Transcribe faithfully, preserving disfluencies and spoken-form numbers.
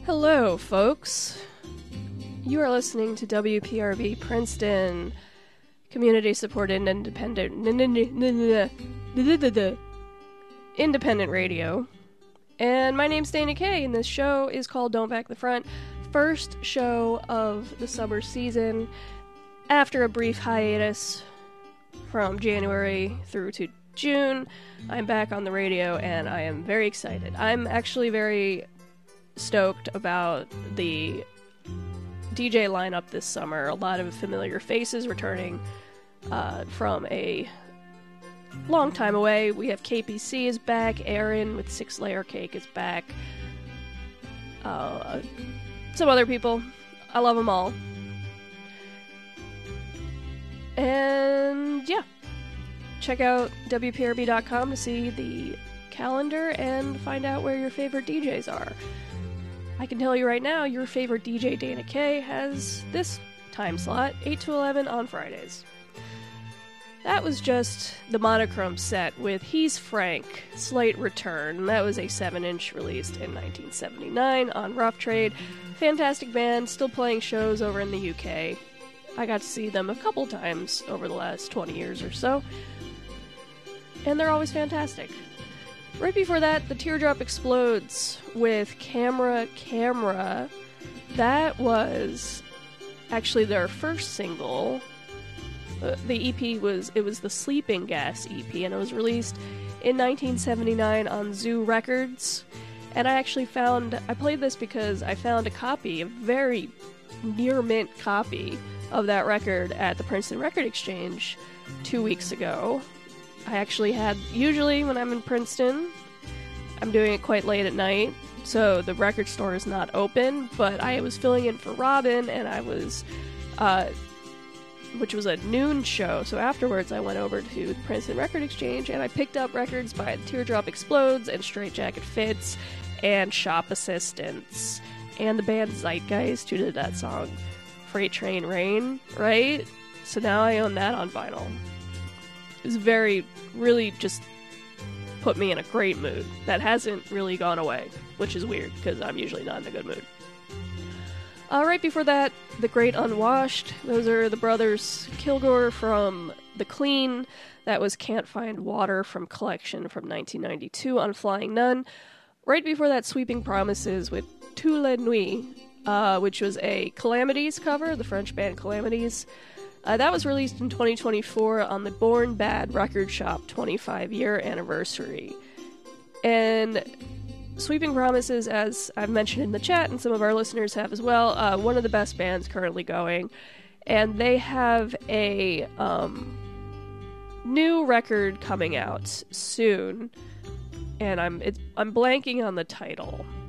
Hello, folks. You are listening to W P R B Princeton, community-supported independent independent radio. And my name's Dana Kay, and this show is called Don't Back the Front. First show of the summer season after a brief hiatus from January through to June. I'm back on the radio, and I am very excited. I'm actually very stoked about the D J lineup this summer. A lot of familiar faces returning uh, from a long time away. We have K P C is back, Aaron with Six Layer Cake is back, uh, some other people. I love them all. And yeah, check out W P R B dot com to see the calendar and find out where your favorite D Js are. I can tell you right now, your favorite D J, Dana Kay, has this time slot, eight to eleven on Fridays. That was just the Monochrome set with He's Frank, Slight Return. That was a seven inch released in nineteen seventy-nine on Rough Trade. Fantastic band, still playing shows over in the U K. I got to see them a couple times over the last twenty years or so, and they're always fantastic. Right before that, The Teardrop Explodes with Camera Camera. That was actually their first single. Uh, the E P was, it was the Sleeping Gas E P, and it was released in nineteen seventy-nine on Zoo Records. And I actually found, I played this because I found a copy, a very near mint copy of that record at the Princeton Record Exchange two weeks ago. I actually had, usually when I'm in Princeton, I'm doing it quite late at night, so the record store is not open, but I was filling in for Robin, and I was, uh, which was a noon show, so afterwards I went over to the Princeton Record Exchange, and I picked up records by Teardrop Explodes, and Straight Jacket Fits, and Shop Assistants, and the band Zeitgeist, who did that song, Freight Train Rain, right? So now I own that on vinyl. It was very, really just put me in a great mood. That hasn't really gone away, which is weird, because I'm usually not in a good mood. Uh, right before that, The Great Unwashed. Those are the brothers Kilgore from The Clean. That was Can't Find Water from Collection from nineteen ninety-two on Flying Nun. Right before that, Sweeping Promises with Toute la Nuit, uh, which was a Calamities cover, the French band Calamities. Uh, that was released in twenty twenty-four on the Born Bad Record Shop twenty-five year anniversary. And Sweeping Promises, as I've mentioned in the chat, and some of our listeners have as well, uh, one of the best bands currently going. And they have a um, new record coming out soon. And I'm it's, I'm blanking on the title.